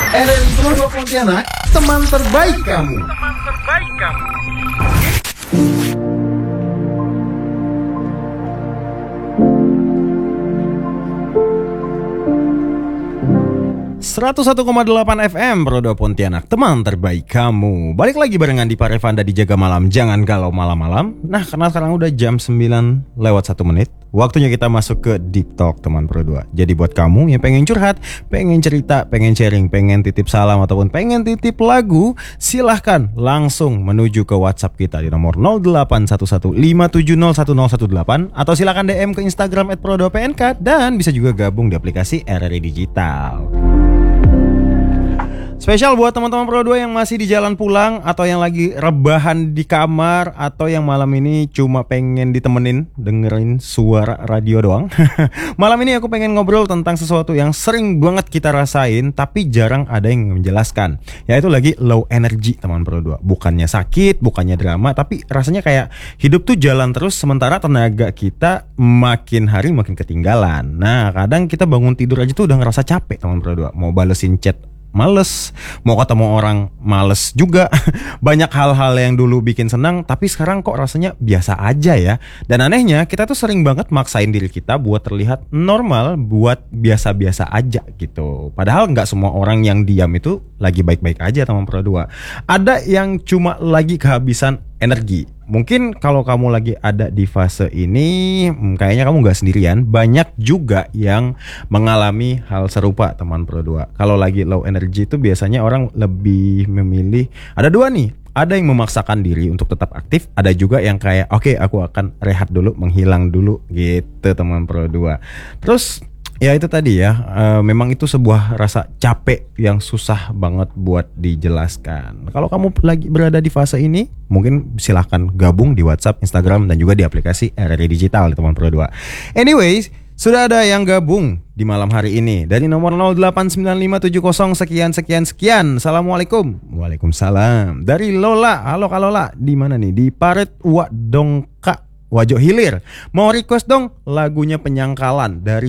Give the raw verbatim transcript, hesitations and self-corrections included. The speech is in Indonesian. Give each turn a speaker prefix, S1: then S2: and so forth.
S1: R R I Pro dua Pontianak, teman terbaik kamu.
S2: Teman terbaik kamu.
S3: seratus satu koma delapan F M Pro dua Pontianak, teman terbaik kamu. Balik lagi barengan di Parevanda di Jaga Malam. Jangan galau malam-malam. Nah, karena sekarang udah jam sembilan lewat satu menit, waktunya kita masuk ke Deep Talk teman Pro dua. Jadi buat kamu yang pengen curhat, pengen cerita, pengen sharing, pengen titip salam ataupun pengen titip lagu, silahkan langsung menuju ke WhatsApp kita di nomor nol delapan satu satu lima tujuh nol satu nol satu delapan atau silahkan D M ke Instagram et pro dua P N K dan bisa juga gabung di aplikasi R R I Digital. Spesial buat teman-teman Pro dua yang masih di jalan pulang atau yang lagi rebahan di kamar atau yang malam ini cuma pengen ditemenin dengerin suara radio doang. Malam ini aku pengen ngobrol tentang sesuatu yang sering banget kita rasain tapi jarang ada yang menjelaskan, yaitu lagi low energy teman Pro dua. Bukannya sakit, bukannya drama, tapi rasanya kayak hidup tuh jalan terus sementara tenaga kita makin hari makin ketinggalan. Nah, kadang kita bangun tidur aja tuh udah ngerasa capek teman Pro dua. Mau balesin chat males, mau ketemu orang males juga. Banyak hal-hal yang dulu bikin senang tapi sekarang kok rasanya biasa aja ya. Dan anehnya kita tuh sering banget maksain diri kita buat terlihat normal, buat biasa-biasa aja gitu. Padahal gak semua orang yang diam itu lagi baik-baik aja teman Pro dua. Ada yang cuma lagi kehabisan energi. Mungkin kalau kamu lagi ada di fase ini, kayaknya kamu gak sendirian. Banyak juga yang mengalami hal serupa teman Pro dua. Kalau lagi low energy itu biasanya orang lebih memilih, ada dua nih. Ada yang memaksakan diri untuk tetap aktif, ada juga yang kayak oke okay, aku akan rehat dulu, menghilang dulu gitu teman Pro dua. Terus ya itu tadi ya, e, memang itu sebuah rasa capek yang susah banget buat dijelaskan. Kalau kamu lagi berada di fase ini, mungkin silahkan gabung di WhatsApp, Instagram, dan juga di aplikasi R R I Digital teman Pro dua. Anyways, sudah ada yang gabung di malam hari ini dari nomor nol delapan sembilan lima tujuh nol sekian sekian sekian. Assalamualaikum. Waalaikumsalam. Dari Lola. Halo Kak Lola. Di mana nih? Di Paret Wadongka, Wajo Hilir. Mau request dong lagunya Penyangkalan dari